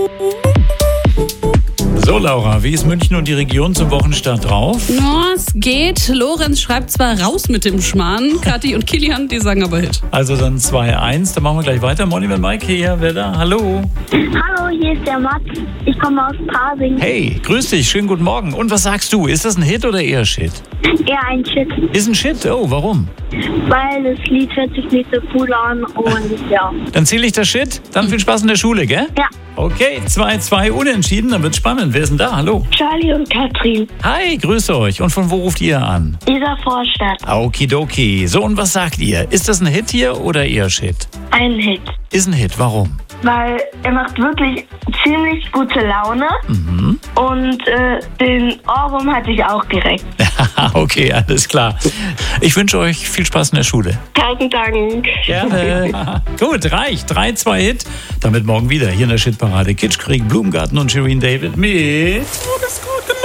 So, Laura, wie ist München und die Region zum Wochenstart drauf? Ja, es geht. Lorenz schreibt zwar raus mit dem Schmarrn. Kathi und Kilian, die sagen aber Hit. Also dann 2-1, dann machen wir gleich weiter. Moin, wenn Mike hier, wer da? Hallo. Hallo, hier ist der Max. Ich komme aus Pasing. Hey, grüß dich, schönen guten Morgen. Und was sagst du, ist das ein Hit oder eher Shit? Eher ein Shit, Ist ein Shit? Oh, warum? weil das Lied hört sich nicht so cool an und ja. Dann zähle ich das Shit. Dann viel Spaß in der Schule, gell? Ja. Okay, 2-2 unentschieden, dann wird's spannend. Wer ist denn da? Hallo. Charlie und Katrin, Hi, grüße euch. Und von wo ruft ihr an? dieser Vorstadt. Okidoki. So, und was sagt ihr? Ist das ein Hit hier oder eher Shit? Ein Hit, Ist ein Hit, warum? weil er macht wirklich ziemlich gute Laune und den Ohrwurm hatte ich auch direkt. Okay, alles klar. Ich wünsche euch viel Spaß in der Schule. Tausend Dank. Gerne. Gut, reicht. 3-2 Hit. Damit morgen wieder hier in der Shitparade. Kitschkrieg, Blumengarten und Shireen David mit...